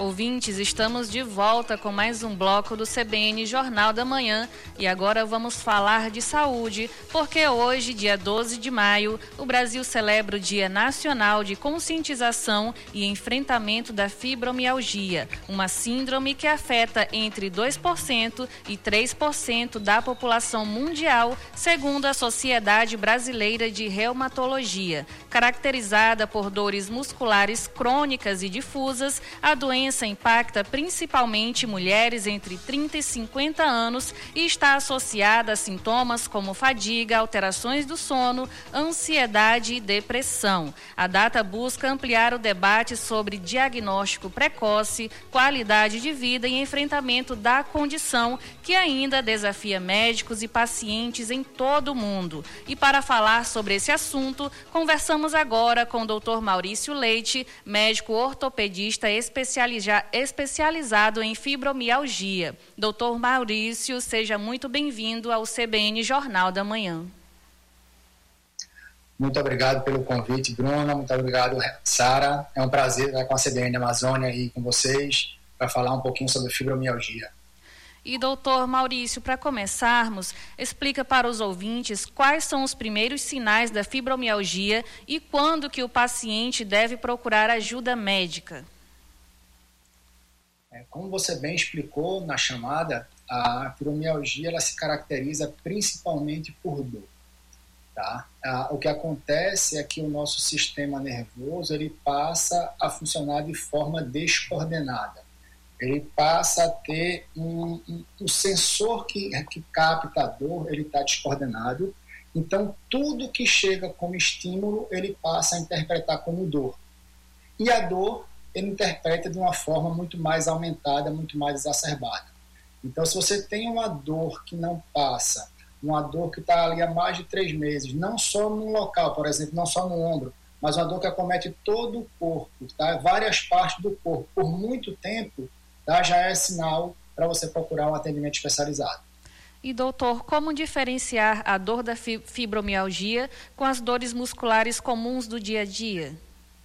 Ouvintes, estamos de volta com mais um bloco do CBN Jornal da Manhã e agora vamos falar de saúde, porque hoje, dia 12 de maio, o Brasil celebra o Dia Nacional de Conscientização e Enfrentamento da Fibromialgia, uma síndrome que afeta entre 2% e 3% da população mundial, segundo a Sociedade Brasileira de Reumatologia. Caracterizada por dores musculares crônicas e difusas, a doença impacta principalmente mulheres entre 30 e 50 anos e está associada a sintomas como fadiga, alterações do sono, ansiedade e depressão. A data busca ampliar o debate sobre diagnóstico precoce, qualidade de vida e enfrentamento da condição que ainda desafia médicos e pacientes em todo o mundo. E para falar sobre esse assunto, conversamos agora com o Dr. Maurício Leite, médico ortopedista especializado em fibromialgia. Doutor Maurício, seja muito bem-vindo ao CBN Jornal da Manhã. Muito obrigado pelo convite, Bruna. Muito obrigado, Sara. É um prazer estar com a CBN Amazônia aí com vocês para falar um pouquinho sobre fibromialgia. E, doutor Maurício, para começarmos, explica para os ouvintes quais são os primeiros sinais da fibromialgia e quando que o paciente deve procurar ajuda médica. Como você bem explicou na chamada, a fibromialgia ela se caracteriza principalmente por dor. Tá? O que acontece é que o nosso sistema nervoso ele passa a funcionar de forma descoordenada. Ele passa a ter o sensor que capta a dor, ele está descoordenado. Então, tudo que chega como estímulo, ele passa a interpretar como dor. E a dor, ele interpreta de uma forma muito mais aumentada, muito mais exacerbada. Então, se você tem uma dor que não passa, uma dor que está ali há mais de 3 meses, não só num local, por exemplo, não só no ombro, mas uma dor que acomete todo o corpo, tá? Várias partes do corpo, por muito tempo, tá? Já é sinal para você procurar um atendimento especializado. E, doutor, como diferenciar a dor da fibromialgia com as dores musculares comuns do dia a dia?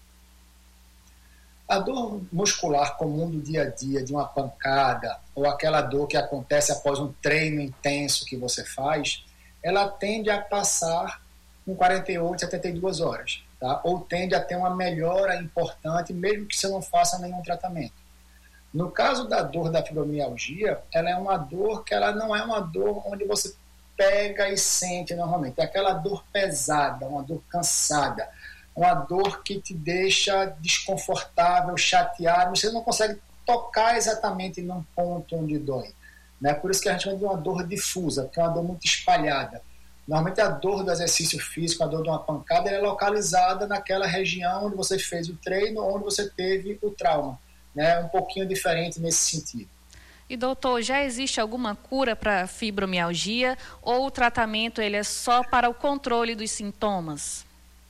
A dor muscular comum do dia a dia, de uma pancada, ou aquela dor que acontece após um treino intenso que você faz, ela tende a passar com 48, 72 horas, tá? Ou tende a ter uma melhora importante, mesmo que você não faça nenhum tratamento. No caso da dor da fibromialgia, ela é uma dor que ela não é uma dor onde você pega e sente normalmente. É aquela dor pesada, uma dor cansada, uma dor que te deixa desconfortável, chateado, você não consegue tocar exatamente num ponto onde dói. Né? Por isso que a gente chama de uma dor difusa, que é uma dor muito espalhada. Normalmente a dor do exercício físico, a dor de uma pancada, ela é localizada naquela região onde você fez o treino, onde você teve o trauma. Né? Um pouquinho diferente nesse sentido. E, doutor, já existe alguma cura para fibromialgia ou o tratamento ele é só para o controle dos sintomas?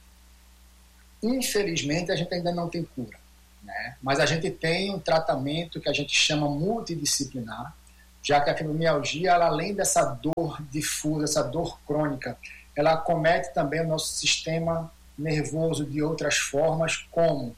Infelizmente, a gente ainda não tem cura, né? Mas a gente tem um tratamento que a gente chama multidisciplinar, já que a fibromialgia, ela, além dessa dor difusa, essa dor crônica, ela acomete também o nosso sistema nervoso de outras formas, como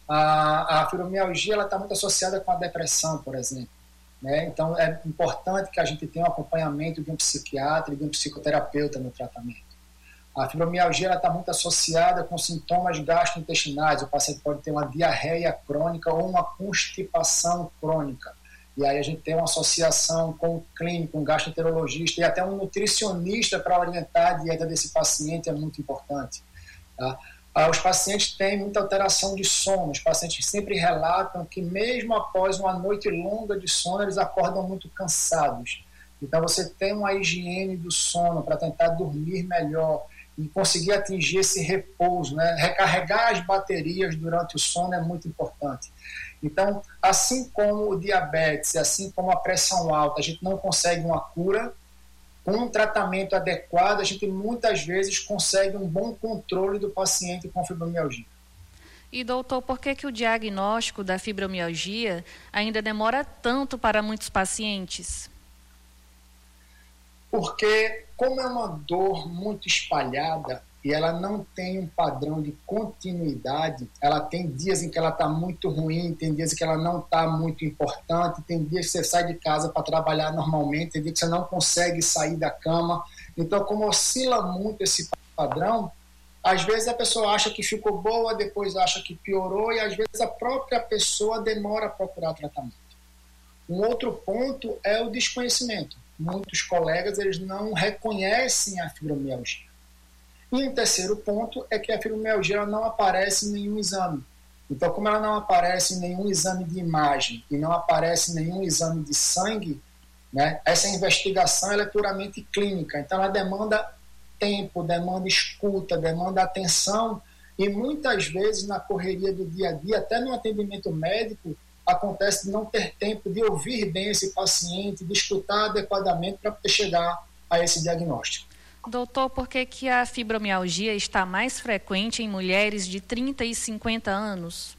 a fibromialgia está muito associada com a depressão, por exemplo. Né? Então, é importante que a gente tenha um acompanhamento de um psiquiatra e de um psicoterapeuta no tratamento. A fibromialgia está muito associada com sintomas gastrointestinais. O paciente pode ter uma diarreia crônica ou uma constipação crônica. E aí a gente tem uma associação com o clínico, um gastroenterologista e até um nutricionista para orientar a dieta desse paciente, é muito importante. Tá? Os pacientes têm muita alteração de sono. Os pacientes sempre relatam que mesmo após uma noite longa de sono, eles acordam muito cansados. Então você tem uma higiene do sono para tentar dormir melhor e conseguir atingir esse repouso, né? Recarregar as baterias durante o sono é muito importante. Então, assim como o diabetes, assim como a pressão alta, a gente não consegue uma cura, com um tratamento adequado, a gente muitas vezes consegue um bom controle do paciente com fibromialgia. E, doutor, por que o diagnóstico da fibromialgia ainda demora tanto para muitos pacientes? Porque, como é uma dor muito espalhada, e ela não tem um padrão de continuidade, ela tem dias em que ela está muito ruim, tem dias em que ela não está muito importante, tem dias que você sai de casa para trabalhar normalmente, tem dias que você não consegue sair da cama. Então, como oscila muito esse padrão, às vezes a pessoa acha que ficou boa, depois acha que piorou, e às vezes a própria pessoa demora a procurar tratamento. Um outro ponto é o desconhecimento. Muitos colegas eles não reconhecem a fibromialgia. E um terceiro ponto é que a fibromialgia ela não aparece em nenhum exame. Então, como ela não aparece em nenhum exame de imagem e não aparece em nenhum exame de sangue, né, essa investigação ela é puramente clínica. Então, ela demanda tempo, demanda escuta, demanda atenção, e muitas vezes na correria do dia a dia, até no atendimento médico, acontece de não ter tempo de ouvir bem esse paciente, de escutar adequadamente para poder chegar a esse diagnóstico. Doutor, por que a fibromialgia está mais frequente em mulheres de 30 e 50 anos?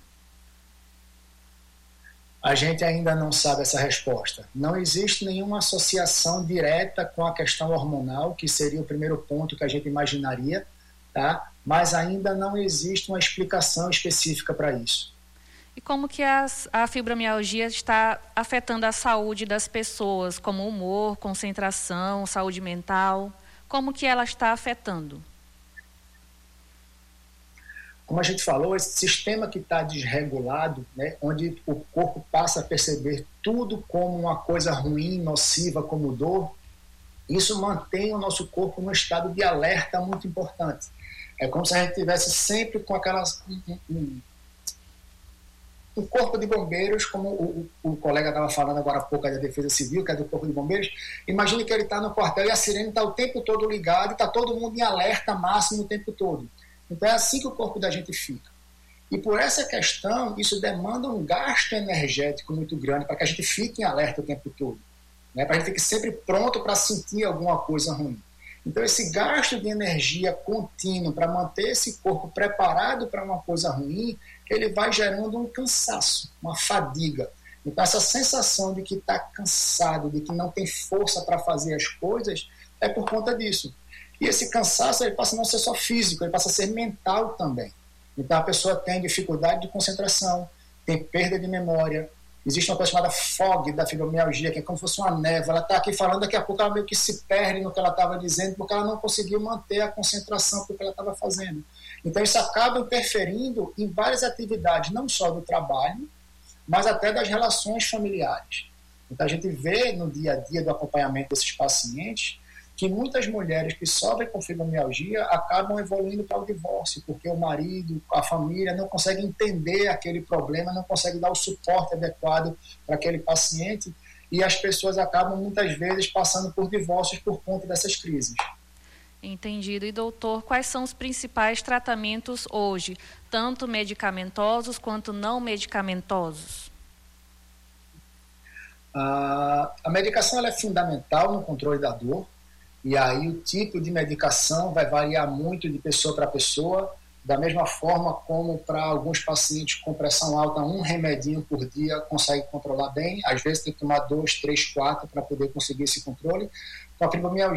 A gente ainda não sabe essa resposta. Não existe nenhuma associação direta com a questão hormonal, que seria o primeiro ponto que a gente imaginaria, tá? Mas ainda não existe uma explicação específica para isso. E como que a fibromialgia está afetando a saúde das pessoas, como humor, concentração, saúde mental? Como que ela está afetando? Como a gente falou, esse sistema que está desregulado, né, onde o corpo passa a perceber tudo como uma coisa ruim, nociva, como dor, isso mantém o nosso corpo num estado de alerta muito importante. É como se a gente estivesse sempre com aquelas... Um corpo de bombeiros, como o colega estava falando agora há pouco da Defesa Civil, que é do Corpo de Bombeiros. Imagine que ele está no quartel e a sirene está o tempo todo ligada e está todo mundo em alerta máximo o tempo todo. Então é assim que o corpo da gente fica. E por essa questão, isso demanda um gasto energético muito grande para que a gente fique em alerta o tempo todo, né? Para a gente fique sempre pronto para sentir alguma coisa ruim. Então esse gasto de energia contínuo para manter esse corpo preparado para uma coisa ruim, ele vai gerando um cansaço, uma fadiga. Então essa sensação de que está cansado, de que não tem força para fazer as coisas, é por conta disso. E esse cansaço ele passa a não ser só físico, ele passa a ser mental também. Então a pessoa tem dificuldade de concentração, tem perda de memória. Existe uma coisa chamada fog da fibromialgia, que é como se fosse uma névoa. Ela está aqui falando, daqui a pouco ela meio que se perde no que ela estava dizendo, porque ela não conseguiu manter a concentração do que ela estava fazendo. Então isso acaba interferindo em várias atividades, não só do trabalho, mas até das relações familiares. Então a gente vê no dia a dia do acompanhamento desses pacientes que muitas mulheres que sofrem com fibromialgia acabam evoluindo para o divórcio, porque o marido, a família não consegue entender aquele problema, não consegue dar o suporte adequado para aquele paciente, e as pessoas acabam muitas vezes passando por divórcios por conta dessas crises. Entendido. E doutor, quais são os principais tratamentos hoje, tanto medicamentosos quanto não medicamentosos? A medicação ela é fundamental no controle da dor. E aí o tipo de medicação vai variar muito de pessoa para pessoa, da mesma forma como para alguns pacientes com pressão alta, um remedinho por dia consegue controlar bem, às vezes tem que tomar 2, 3, 4 para poder conseguir esse controle. Com a fibromialgia